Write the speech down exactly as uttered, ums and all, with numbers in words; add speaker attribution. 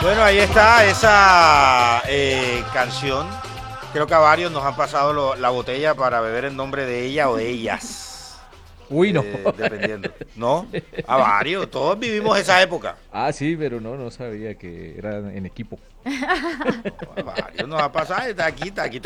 Speaker 1: Bueno, ahí está esa eh, canción. Creo que a varios nos han pasado lo- la botella para beber en nombre de ella o de ellas.
Speaker 2: Uy, no.
Speaker 1: Eh, dependiendo. ¿No? A varios. Todos vivimos esa época.
Speaker 2: Ah, sí, pero no, no sabía que era en equipo.
Speaker 1: No, a varios nos ha pasado. Está aquí, está aquí.